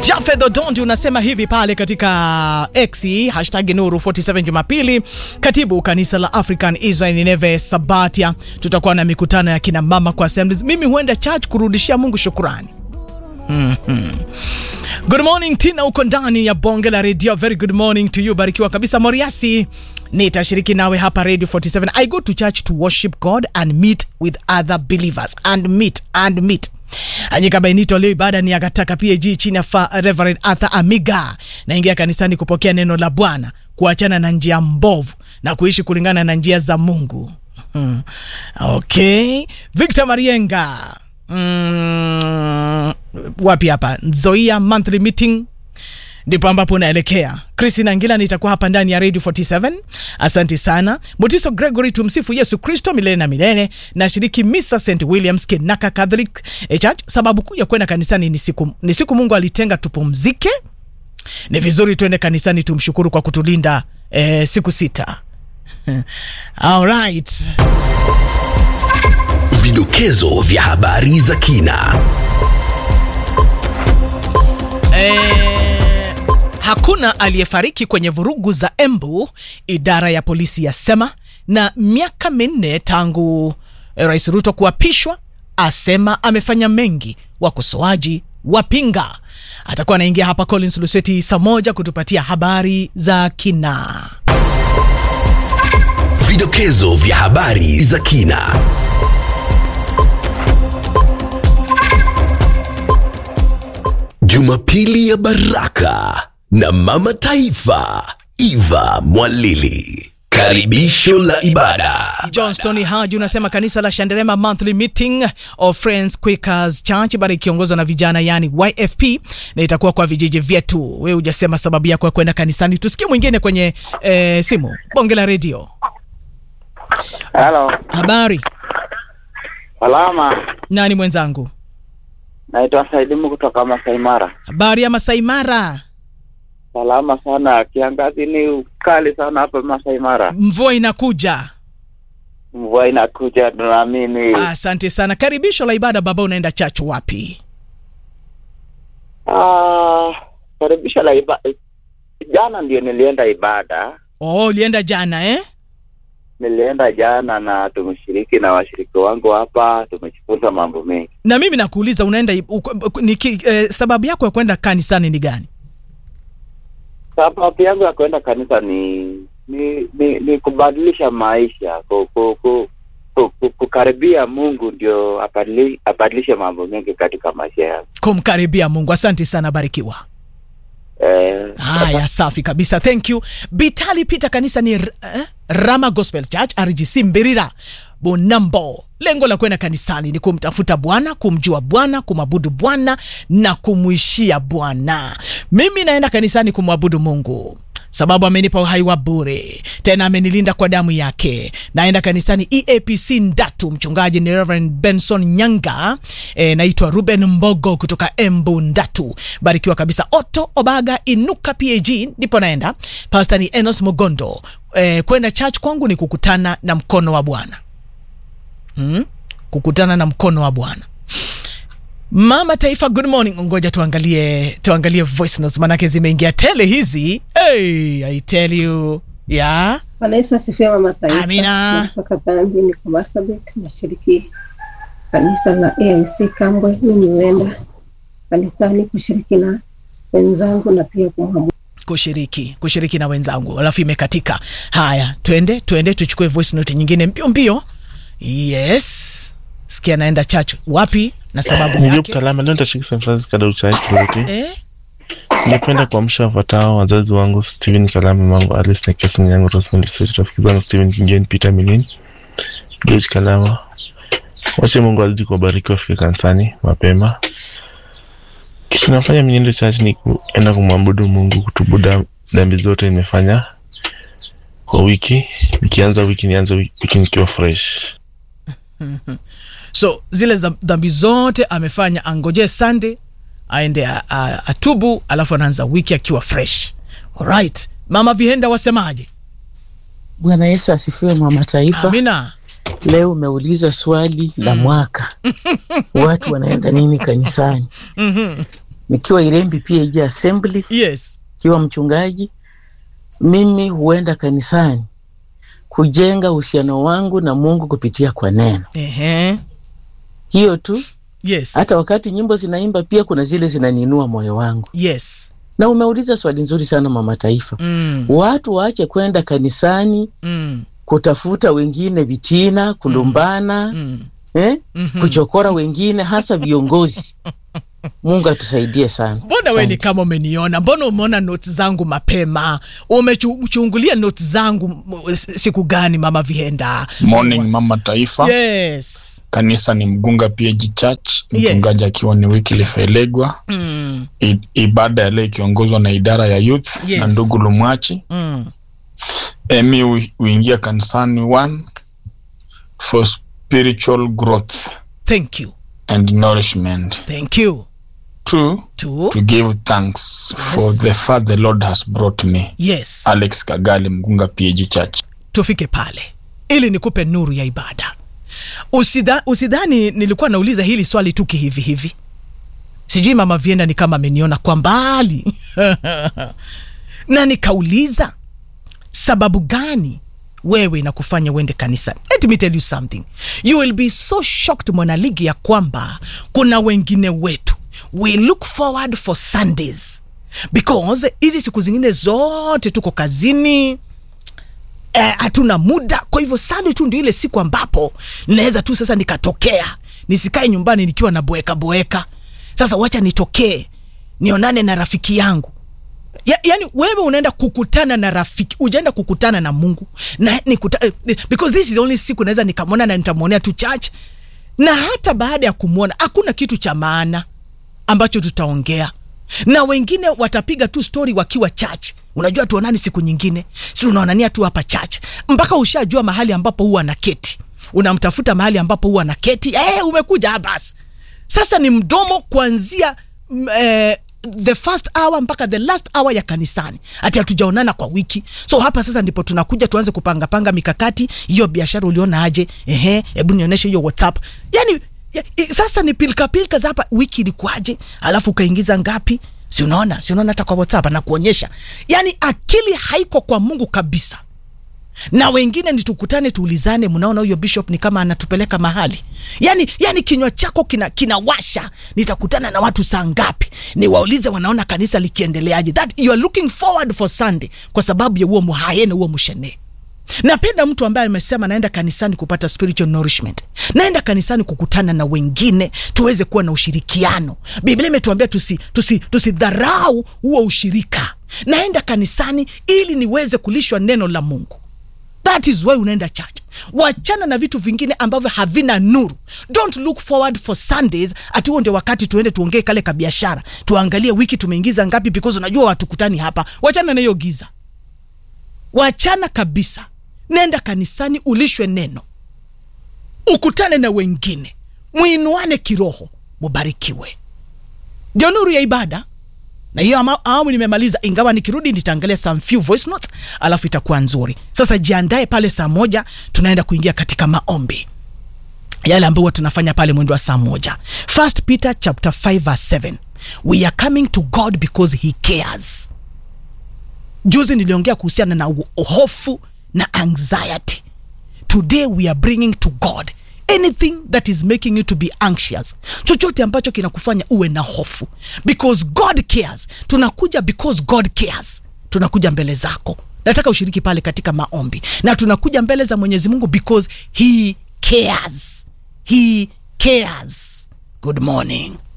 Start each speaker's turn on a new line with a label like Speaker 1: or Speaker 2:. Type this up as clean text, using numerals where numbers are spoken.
Speaker 1: Jafedho Dondi unasema hivi pale katika X #Nuru47 Jumapili, katibu kanisa la African Israel Nineve Sabatia, tutakuwa na mikutano ya kina mama kwa assemblies. Mimi huenda church kurudishia Mungu shukrani. Good morning Tina, uko ndani ya bonge la radio. Very good morning to you, barikiwa kabisa. Moriasi, nitashiriki nawe hapa Radio 47. I go to church to worship God and meet with other believers and meet. Anyika Benito, leo ibada ni agataka PAG chini ya Reverend Arthur Amiga. Naingia kanisani kupokea neno la Bwana, kuachana na njia mbovu na kuishi kulingana na njia za Mungu. Okay. Victor Marienga. Wapi hapa? Nzoia monthly meeting ndipo ambapo naelekea. Christina Ngila nitakuwa hapa ndani ya Radio 47. Asante sana. Mutiso Gregory, tumsifu Yesu Kristo milele na milele. Na shiriki Misa St. William's Kenaka Catholic Church. Sababu kuu ya kwenda kanisani ni siku Mungu alitenga tupumzike. Ni vizuri tuende kanisani tumshukuru kwa kutulinda siku 6. All right.
Speaker 2: Vidokezo vya habari za kina.
Speaker 1: Hakuna aliyefariki kwenye vurugu za Embu, idara ya polisi yasema, na miaka 4 tangu Rais Ruto kuapishwa, asema amefanya mengi, wakosoaji wapinga. Atakuwa anaingia hapa Collins Lusweti saa 1 kutupatia habari za kina.
Speaker 2: Vidokezo vya habari za kina. Jumapili ya baraka na Mama Taifa Eva Mwalili. Karibisho la ibada.
Speaker 1: Johnston Haji unasema kanisa la Shanderema monthly meeting of Friends Quakers Church bali kiongozwa na vijana yani YFP, na itakuwa kwa vijiji vyetu. Wewe hujasema sababu yako ya kwenda kanisani. Tusikie mwingine kwenye simu. Bonge la radio.
Speaker 3: Hello.
Speaker 1: Habari?
Speaker 3: Salama.
Speaker 1: Nani mwenzangu?
Speaker 3: Naitwa Saidimu kutoka Masai Mara.
Speaker 1: Habari ya Masai Mara?
Speaker 3: Salama sana. Kiangazi ni ukali sana hapa Masai Mara.
Speaker 1: Mvua inakuja.
Speaker 3: Tunaamini.
Speaker 1: Asante sana. Karibisho la ibada baba, unaenda church wapi?
Speaker 3: Karibisho la ibada. Jana ndio nilienda ibada.
Speaker 1: Oh, ulienda jana
Speaker 3: Nilienda jana na tumeshiriki na washiriki wangu hapa, tumejifunza mambo mengi.
Speaker 1: Na mimi nakuuliza unaenda sababu yako ya kwenda kanisani ni gani?
Speaker 3: Sababu yangu ya kwenda kanisa ni kubadilisha maisha, kukaribia Mungu ndio abadilishe mambo mengi katika maisha yangu.
Speaker 1: Kumkaribia Mungu. Asante sana, barikiwa. Haya, safi kabisa. Thank you. Bitali Peter, kanisa ni Rama Gospel Church RGC Mbirira Bonambo. Lengo la kwenda kanisani ni kumtafuta Bwana, kumjua Bwana, kumabudu Bwana na kumuishia Bwana. Mimi naenda kanisani kumwabudu Mungu sababu amenipa uhai wa bure, tena amenilinda kwa damu yake. Naenda kanisani EAPC Ndatu, mchungaji ni Reverend Benson Nyanga. Naitwa Ruben Mbogo kutoka Embu Ndatu. Barikiwa kabisa. Otto Obaga Inuka PAG ndipo naenda. Pastor ni Enos Mugondo. Kwenda church kwangu ni kukutana na mkono wa Bwana. Kukutana na mkono wa Bwana. Mama Taifa, good morning. Ngoja tuangalie voice notes manake zimeingia tele hizi. Hey, I tell you. Yeah.
Speaker 4: Bwana Yesu asifiwe Mama Taifa.
Speaker 1: Amina.
Speaker 4: Kutoka Tanzania ni kwa Marsabit, nashiriki kanisa la AIC Kambwe. Mimi huenda kanisani kushiriki na wenzangu na pia kushiriki na wenzangu. Alafu imekatika. Haya, twende tuchukue voice note nyingine mbio. Yes. Sikia naenda church wapi na sababu yake.
Speaker 5: Ndio kalama leo nitashiriki St. Francis Kadau Church Bureti. Ningependa kuamsha wafuatao: wazazi wangu Steven Kalama, mangu Alice na Kesi yangu Rosemary Sweet, rafiki zangu Steven Kingen, Peter Milin, George Kalama. Wache Mungu azidi kubariki wafike kanisani mapema. Kitu nafanya mimi niende church ni kuenda kumwabudu Mungu, kutubu dhambi zote nimefanya kwa wiki. Nikianza wiki nikiwa fresh.
Speaker 1: So zile dhambi zote amefanya, angoje Sunday aende atubu, alafu anaanza wiki akiwa fresh. Alright. Mama Vihenda wasemaje?
Speaker 6: Bwana Yesu asifiwe Mama Taifa.
Speaker 1: Amina.
Speaker 6: Leo umeuliza swali la mwaka. Watu wanaenda nini kanisani? nikiwa Irembi PAG Assembly.
Speaker 1: Yes.
Speaker 6: Kiwa mchungaji, mimi huenda kanisani kujenga uhusiano wangu na Mungu kupitia kwa neno. Hiyo tu.
Speaker 1: Yes.
Speaker 6: Hata wakati nyimbo zinaimba pia kuna zile zinaninua moyo wangu.
Speaker 1: Yes.
Speaker 6: Na umeuliza swali nzuri sana Mama Taifa. Watu waache kwenda kanisani kutafuta wengine vitina, kulumbana, kuchokora wengine, hasa viongozi. Mungu atusaidie sana.
Speaker 1: Mbona wewe ni kama umeniona? Mbona umeona notes zangu mapema? Umechungulia notes zangu siku gani Mama Vihenda?
Speaker 7: Morning Mama Taifa.
Speaker 1: Yes.
Speaker 7: Kanisa ni Mgunga PAG Church. Mchungaji akiwa ni Wycliffe Elegwa. Ibada ya leo ikiongozwa na idara ya youth na ndugu Lumwachi. Mimi huingia kanisani 1 for spiritual growth.
Speaker 1: Thank you.
Speaker 7: And nourishment.
Speaker 1: Thank you.
Speaker 7: 2 to give thanks for the far the Lord has brought me.
Speaker 1: Yes.
Speaker 7: Alex Kagali, Mgunga PAG Church.
Speaker 1: Tufike pale ili nikupe nuru ya ibada. Usidhani nilikuwa nauliza hili swali tu hivi. Sijui Mama Vienda ni kama ameniona kwa mbali. Na nikauliza sababu gani wewe inakufanya uende kanisa. Let me tell you something. You will be so shocked mwanaligi ya kwamba kuna wengine wetu. We look forward for Sundays. Because hizi siku zingine zote tuko kazini. Hatuna muda. Kwa hivyo Sunday tu ndio ile siku ambapo naweza tu sasa nikatokea. Nisikae nyumbani nikiwa na boeka. Sasa wacha nitokee. Nionane na rafiki yangu. Yani wewe unaenda kukutana na rafiki, ujaenda kukutana na Mungu. Na because this is the only siku naweza nikamwona na nitamuonea tu church. Na hata baada ya kumuona hakuna kitu cha maana ambacho tutaongea. Na wengine watapiga tu story wakiwa church. Unajua tuonani siku nyingine. Si unaonania tu hapa church. Mpaka ushajua mahali ambapo huwa anaketi. Unamtafuta mahali ambapo huwa anaketi. Umekuja basi. Sasa ni mdomo kuanzia the first hour mpaka the last hour ya kanisani. Ati hatujaonana kwa wiki. So hapa sasa ndipo tunakuja tuanze kupanga mikakati. Hiyo biashara uliona aje? Hebu nionyeshe hiyo WhatsApp. Yani sasa ni pilka za hapa, wiki ilikuaje? Alafu kaingiza ngapi? Si unaona hata kwa WhatsApp na kuonyesha. Yani akili haiko kwa Mungu kabisa. Na wengine ni tukutane tuulizane, mnaona huyo bishop ni kama anatupeleka mahali. Yani kinywa chako kinawasha, nitakutana na watu saa ngapi? Niwaulize wanaona kanisa likiendeleaje. That you are looking forward for Sunday kwa sababu ya huo muhayene, huo mushene. Napenda mtu ambaye amesema naenda kanisani kupata spiritual nourishment. Naenda kanisani kukutana na wengine, tuweze kuwa na ushirikiano. Biblia imetuambia tusidharau huo ushirika. Naenda kanisani ili niweze kulishwa neno la Mungu. That is why unaenda church. Wachana na vitu vingine ambavyo havina nuru. Don't look forward for Sundays ati huo ndio wakati tuende tuongee kale ka biashara. Tuangalie wiki tumeingiza ngapi because unajua watu kutani hapa. Wachana na hiyo giza. Wachana kabisa. Nenda kanisani ulishwe neno. Ukutane na wengine. Muinuane kiroho. Mubarikiwe. Ndio nuru ya ibada. Na hiyo awamu nimemaliza, ingawa nikirudi nitaangalia some few voice notes alafu itakuwa nzuri. Sasa jiandae pale saa 1 tunaenda kuingia katika maombi. Yale ambayo tunafanya pale mwendo wa saa 1. 1 Peter chapter 5 verse 7. We are coming to God because he cares. Juzi niliongea kuhusiana na hofu na anxiety. Today we are bringing to God anything that is making you to be anxious. Chochote ambacho kinakufanya uwe na hofu. Because God cares. Tunakuja because God cares. Tunakuja mbele zako. Nataka ushiriki pale katika maombi. Na tunakuja mbele za Mwenyezi Mungu because he cares. He cares. Good morning.